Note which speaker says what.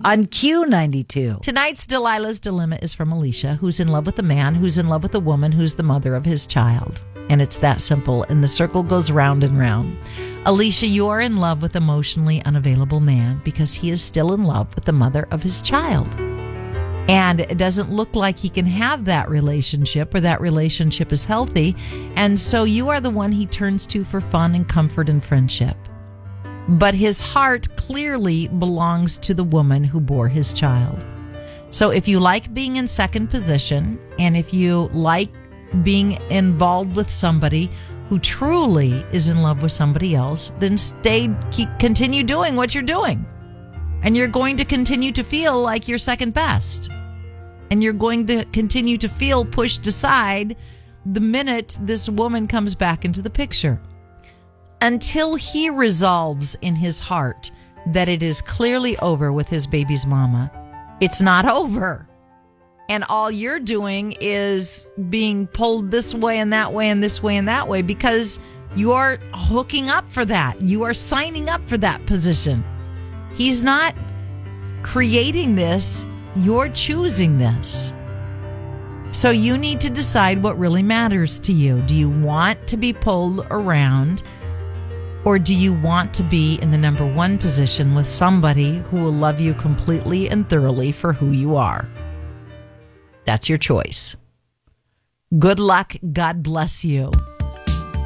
Speaker 1: on Q92.
Speaker 2: Tonight's Delilah's Dilemma is from Alicia, who's in love with a man who's in love with a woman who's the mother of his child. And it's that simple, and the circle goes round and round. Alicia, you are in love with emotionally unavailable man because he is still in love with the mother of his child. And it doesn't look like he can have that relationship, or that relationship is healthy. And so you are the one he turns to for fun and comfort and friendship. But his heart clearly belongs to the woman who bore his child. So if you like being in second position, and if you like being involved with somebody who truly is in love with somebody else, then continue doing what you're doing. And you're going to continue to feel like you're second best. And you're going to continue to feel pushed aside the minute this woman comes back into the picture. Until he resolves in his heart that it is clearly over with his baby's mama, it's not over. And all you're doing is being pulled this way and that way and this way and that way because you are hooking up for that. You are signing up for that position. He's not creating this. You're choosing this. So you need to decide what really matters to you. Do you want to be pulled around, or do you want to be in the number one position with somebody who will love you completely and thoroughly for who you are? That's your choice. Good luck. God bless you.